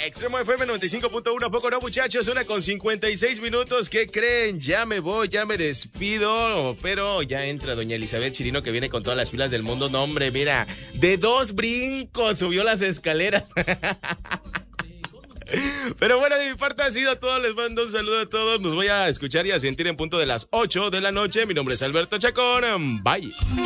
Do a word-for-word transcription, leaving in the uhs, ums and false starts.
Extremo F M noventa y cinco punto uno, poco no, muchachos, una con cincuenta y seis minutos. ¿Qué creen? Ya me voy, ya me despido, pero ya entra doña Elizabeth Chirino, que viene con todas las pilas del mundo. No, hombre, mira, de dos brincos subió las escaleras. Pero bueno, de mi parte ha sido todo. Les mando un saludo a todos. Nos voy a escuchar y a sentir en punto de las ocho de la noche. Mi nombre es Alberto Chacón. Bye.